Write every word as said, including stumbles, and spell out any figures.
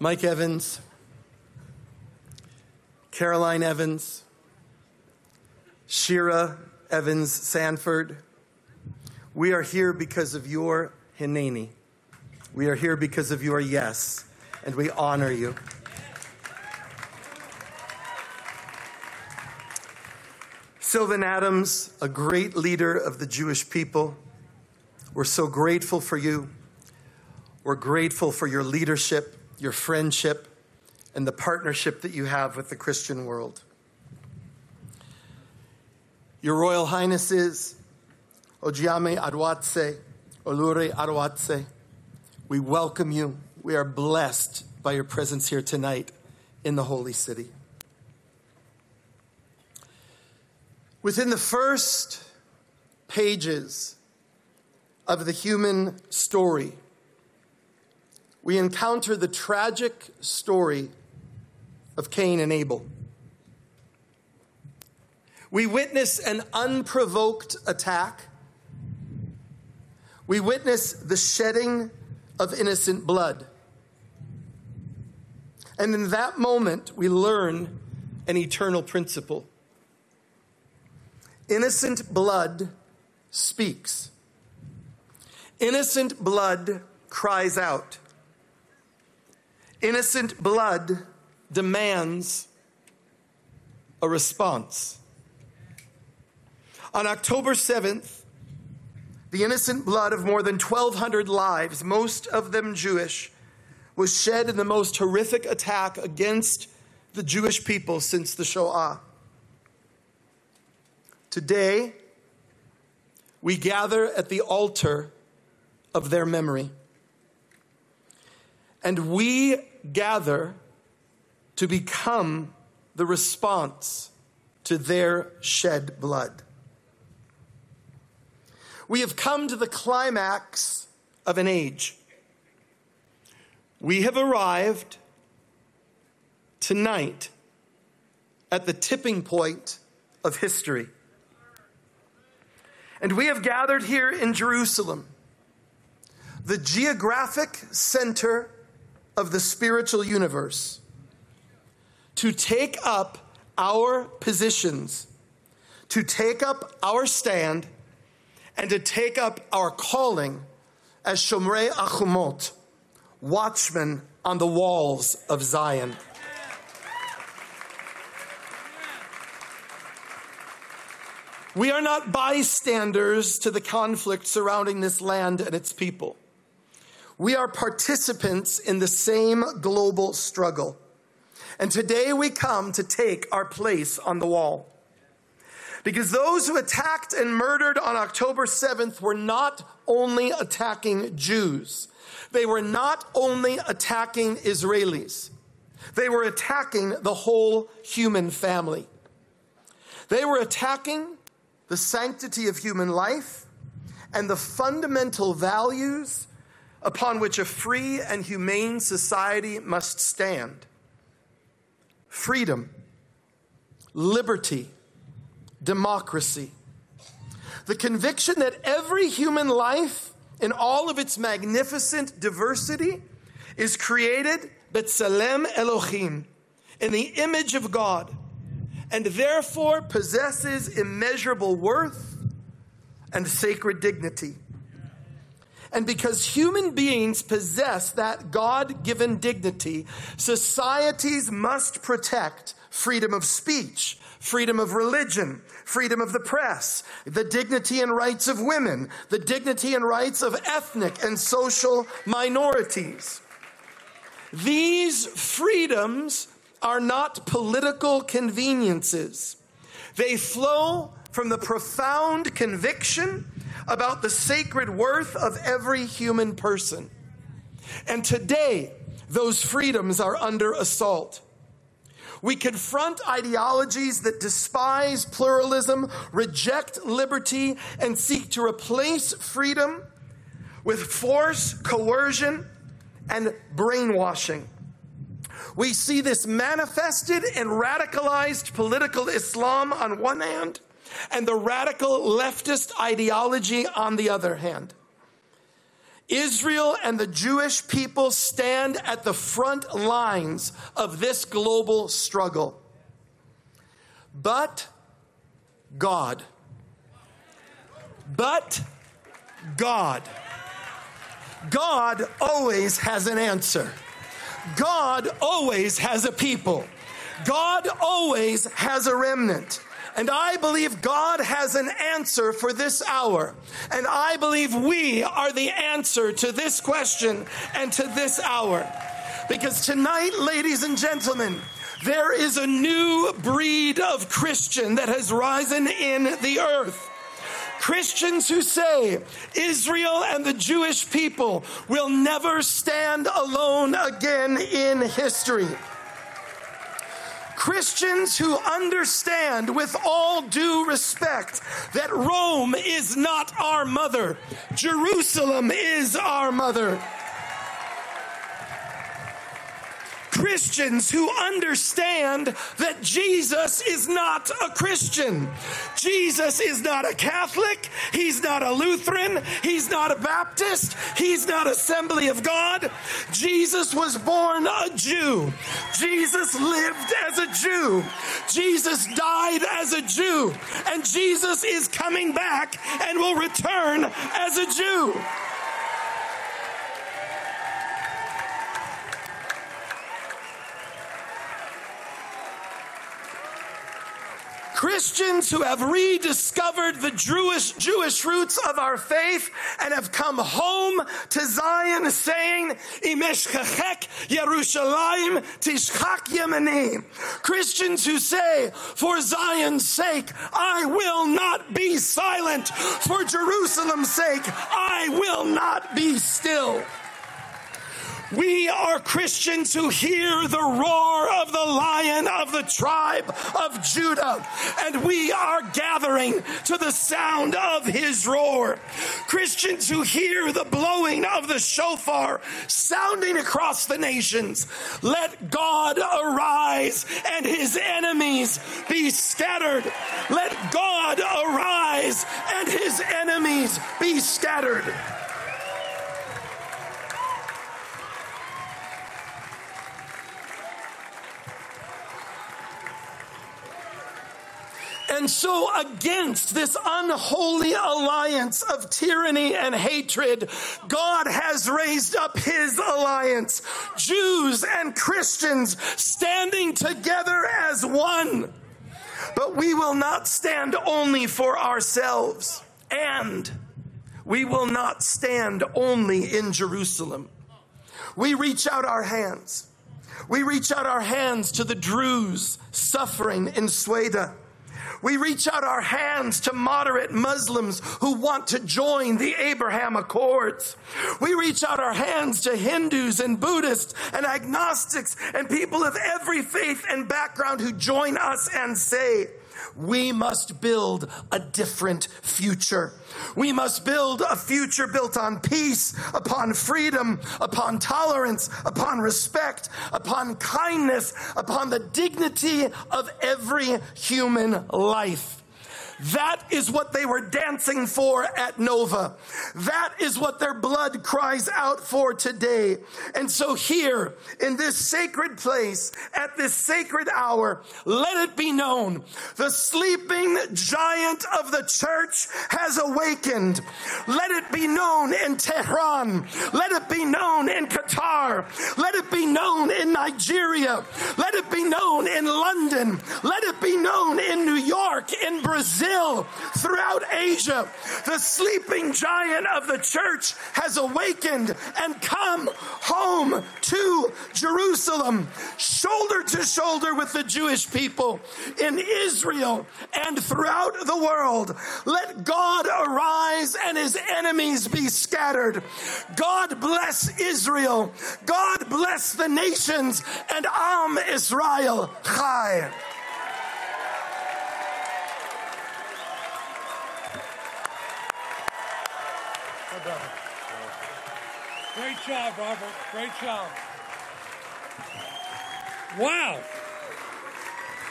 Mike Evans, Caroline Evans, Shira Evans Sanford, we are here because of your hineni. We are here because of your yes, and we honor you. Sylvan Adams, a great leader of the Jewish people, we're so grateful for you. We're grateful for your leadership, your friendship, and the partnership that you have with the Christian world. Your Royal Highnesses, Ojiame Arwatse, Olure Arwatse, we welcome you. We are blessed by your presence here tonight in the Holy City. Within the first pages of the human story, we encounter the tragic story of Cain and Abel. We witness an unprovoked attack. We witness the shedding of innocent blood. And in that moment, we learn an eternal principle. Innocent blood speaks. Innocent blood cries out. Innocent blood demands a response. On October seventh, the innocent blood of more than twelve hundred lives, most of them Jewish, was shed in the most horrific attack against the Jewish people since the Shoah. Today, we gather at the altar of their memory. And we gather to become the response to their shed blood. We have come to the climax of an age. We have arrived tonight at the tipping point of history. And we have gathered here in Jerusalem, the geographic center of the spiritual universe, to take up our positions, to take up our stand, and to take up our calling as Shomrei Achumot, watchmen on the walls of Zion. We are not bystanders to the conflict surrounding this land and its people. We are participants in the same global struggle. And today we come to take our place on the wall. Because those who attacked and murdered on October seventh were not only attacking Jews. They were not only attacking Israelis. They were attacking the whole human family. They were attacking the sanctity of human life and the fundamental values upon which a free and humane society must stand. Freedom, liberty, democracy. The conviction that every human life, in all of its magnificent diversity, is created B'Tselem Elohim, in the image of God, and therefore possesses immeasurable worth and sacred dignity. And because human beings possess that God-given dignity, societies must protect freedom of speech, freedom of religion, freedom of the press, the dignity and rights of women, the dignity and rights of ethnic and social minorities. These freedoms are not political conveniences. They flow from the profound conviction about the sacred worth of every human person. And today, those freedoms are under assault. We confront ideologies that despise pluralism, reject liberty, and seek to replace freedom with force, coercion, and brainwashing. We see this manifested in radicalized political Islam on one hand, and the radical leftist ideology on the other hand. Israel and the Jewish people stand at the front lines of this global struggle. But God. But God. God always has an answer. God always has a people. God always has a remnant. And I believe God has an answer for this hour. And I believe we are the answer to this question and to this hour. Because tonight, ladies and gentlemen, there is a new breed of Christian that has risen in the earth. Christians who say Israel and the Jewish people will never stand alone again in history. Christians who understand with all due respect that Rome is not our mother. Jerusalem is our mother. Christians who understand that Jesus is not a Christian. Jesus is not a Catholic. He's not a Lutheran. He's not a Baptist. He's not Assembly of God. Jesus was born a Jew. Jesus lived as a Jew. Jesus died as a Jew. And Jesus is coming back and will return as a Jew. Christians who have rediscovered the Jewish, Jewish roots of our faith and have come home to Zion saying, Imeshchachek Yerushalayim Tishchak Yemeni. Christians who say, for Zion's sake, I will not be silent. For Jerusalem's sake, I will not be still. We are Christians who hear the roar of the Lion of the tribe of Judah, and we are gathering to the sound of his roar. Christians who hear the blowing of the shofar sounding across the nations. Let God arise and his enemies be scattered. Let God arise and his enemies be scattered. And so against this unholy alliance of tyranny and hatred, God has raised up his alliance. Jews and Christians standing together as one. But we will not stand only for ourselves. And we will not stand only in Jerusalem. We reach out our hands. We reach out our hands to the Druze suffering in Sweden. We reach out our hands to moderate Muslims who want to join the Abraham Accords. We reach out our hands to Hindus and Buddhists and agnostics and people of every faith and background who join us and say, we must build a different future. We must build a future built on peace, upon freedom, upon tolerance, upon respect, upon kindness, upon the dignity of every human life. That is what they were dancing for at Nova. That is what their blood cries out for today. And so here, in this sacred place, at this sacred hour, let it be known, the sleeping giant of the church has awakened. Let it be known in Tehran. Let it be known in Qatar. Let it be known in Nigeria. Let it be known in London. Let it be known in New York, in Brazil, throughout Asia. The sleeping giant of the church has awakened and come home to Jerusalem, shoulder to shoulder with the Jewish people in Israel and throughout the world. Let God arise and his enemies be scattered. God bless Israel. God bless the nations and Am Israel Chai. Great job, Robert. Great job. Wow.